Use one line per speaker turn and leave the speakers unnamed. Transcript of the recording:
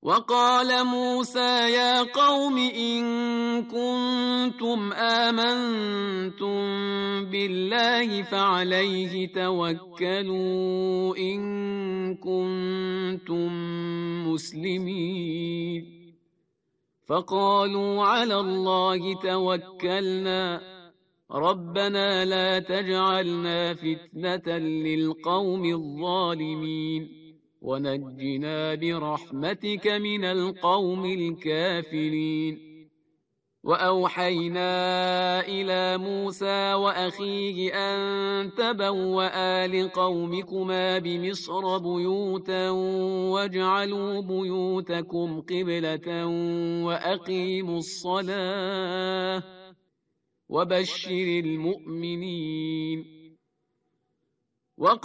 وقال موسى يا قوم إن كنتم آمنتم بالله فعليه توكلوا إن كنتم مسلمين فقالوا على الله توكلنا ربنا لا تجعلنا فتنة للقوم الظالمين ونجنا برحمتك من القوم الكافرين وأوحينا إلى موسى وأخيه أن تبوأ لقومكما بمصر بيوتا واجعلوا بيوتكم قبلة وأقيموا الصلاة وبشر المؤمنين